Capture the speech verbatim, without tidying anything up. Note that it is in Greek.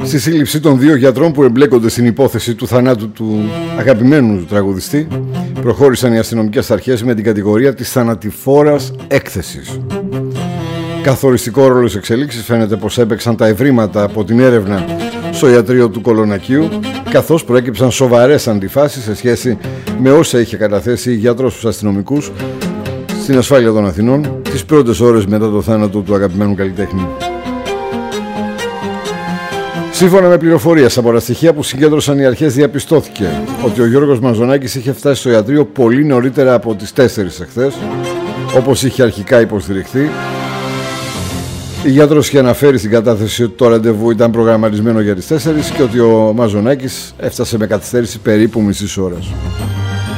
Στη σύλληψη των δύο γιατρών που εμπλέκονται στην υπόθεση του θανάτου του αγαπημένου του τραγουδιστή, προχώρησαν οι αστυνομικές αρχές με την κατηγορία της θανατηφόρας έκθεσης. Καθοριστικό ρόλο στις εξελίξεις φαίνεται πως έπαιξαν τα ευρήματα από την έρευνα στο ιατρείο του Κολονακίου, καθώς προέκυψαν σοβαρές αντιφάσεις σε σχέση με όσα είχε καταθέσει η γιατρός στους αστυνομικούς στην ασφάλεια των Αθηνών τις πρώτες ώρες μετά το θάνατο του αγαπημένου καλλιτέχνη. Σύμφωνα με πληροφορίες από τα στοιχεία που συγκέντρωσαν οι αρχές, διαπιστώθηκε ότι ο Γιώργος Μαζονάκης είχε φτάσει στο ιατρείο πολύ νωρίτερα από τις τέσσερις εχθές, όπως είχε αρχικά υποστηριχθεί. Η γιατρός είχε αναφέρει στην κατάθεση ότι το ραντεβού ήταν προγραμματισμένο για τις τέσσερις και ότι ο Μαζονάκης έφτασε με καθυστέρηση περίπου μισής ώρας.